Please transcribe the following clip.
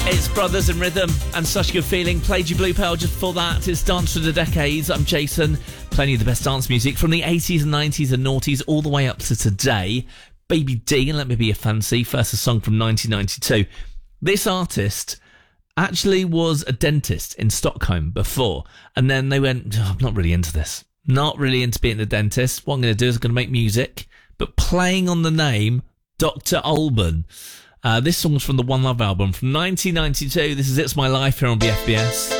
It's Brothers in Rhythm and Such a Good Feeling. Played you Blue Pearl just before that. It's Dance for the Decades. I'm Jason. Plenty of the best dance music from the 80s and 90s and noughties all the way up to today. Baby D and Let Me Be Your Fancy. First a song from 1992. This artist actually was a dentist in Stockholm before. And then they went, I'm not really into this. Not really into being a dentist. What I'm going to do is I'm going to make music, but playing on the name Dr. Alban. This song's from the One Love album from 1992. This is It's My Life here on BFBS.